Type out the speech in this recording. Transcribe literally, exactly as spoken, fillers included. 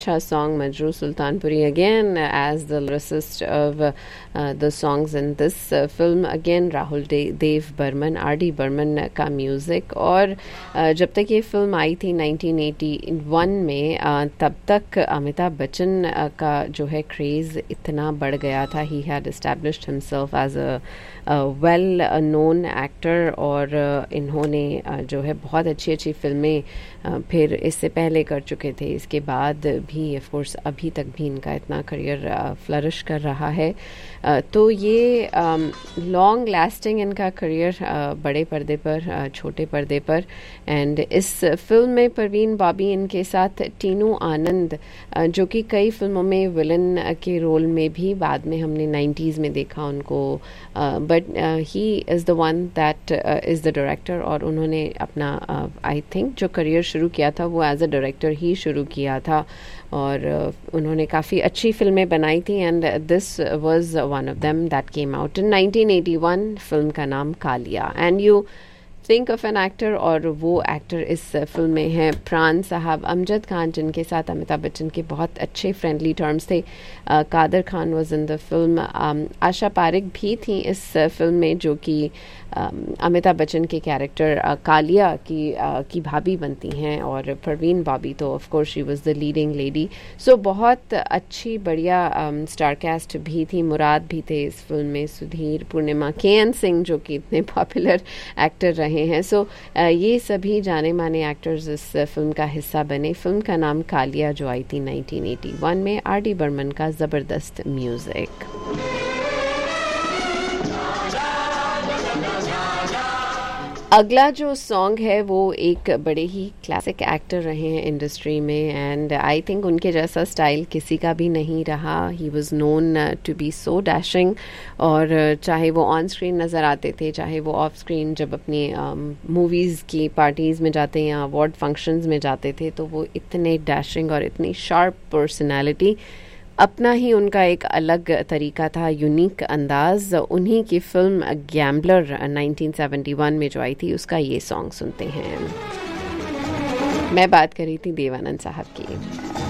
song Majroo Sultanpuri again as the lyricist of uh, uh, the songs in this uh, film. Again Rahul De- Dev Burman, R D Burman का music. और uh, जब तक ये film आई थी nineteen eighty one में uh, तब तक Amitabh Bachchan uh, का जो है क्रेज़ इतना बढ़ गया था. He had established himself as a well known actor और uh, इन्होंने uh, जो है बहुत अच्छी अच्छी फिल्में uh, फिर इससे पहले कर चुके थे. इसके बाद भी ऑफ कोर्स अभी तक भी इनका इतना करियर फ्लरिश कर रहा है. uh, तो ये लॉन्ग um, लास्टिंग इनका करियर uh, बड़े पर्दे पर uh, छोटे पर्दे पर. एंड इस फिल्म में परवीन बॉबी इनके साथ टीनू आनंद uh, जो कि कई फिल्मों में विलन uh, के रोल में भी बाद में हमने नाइन्टीज़ में देखा उनको. But he is the one that is the director. और उन्होंने अपना आई uh, थिंक जो करियर शुरू किया था वो एज अ डायरेक्टर ही शुरू किया था और uh, उन्होंने काफ़ी अच्छी फिल्में बनाई थी. And this was one of them that came out in nineteen eighty one. Film का नाम Kaliya. And you think of an actor और वो एक्टर इस फिल्म में हैं प्राण साहब. अमजद खान जिनके साथ अमिताभ बच्चन के बहुत अच्छे फ्रेंडली टर्म्स थे. uh, Kader Khan was in the film. um, आशा पारिक भी थी इस फिल्म में जो कि um, अमिताभ बच्चन के कैरेक्टर uh, कालिया की uh, की भाभी बनती हैं. और परवीन बॉबी तो of course she was the leading lady. सो बहुत अच्छी बढ़िया स्टार कास्ट भी थी. मुराद भी थे इस फिल्म में, सुधीर, पूर्णिमा, के एन सिंह जो कि इतने पॉपुलर एक्टर रहे हैं. सो so, ये सभी जाने माने एक्टर्स इस फिल्म का हिस्सा बने. फिल्म का नाम कालिया जो आई थी नाइनटीन एटी वन में. आर डी बर्मन का ज़बरदस्त म्यूज़िक. अगला जो सॉन्ग है वो एक बड़े ही क्लासिक एक्टर रहे हैं इंडस्ट्री में. एंड आई थिंक उनके जैसा स्टाइल किसी का भी नहीं रहा. He was known to be so dashing. और चाहे वो ऑन स्क्रीन नज़र आते थे, चाहे वो ऑफ स्क्रीन जब अपनी मूवीज़ um, की पार्टीज़ में जाते या अवार्ड फंक्शंस में जाते थे तो वो इतने डैशिंग और इतनी शार्प पर्सनैलिटी. अपना ही उनका एक अलग तरीका था, यूनिक अंदाज. उन्हीं की film gambler nineteen seventy one में जो आई थी उसका ये सॉन्ग सुनते हैं. मैं बात कर रही थी देवानंद साहब की.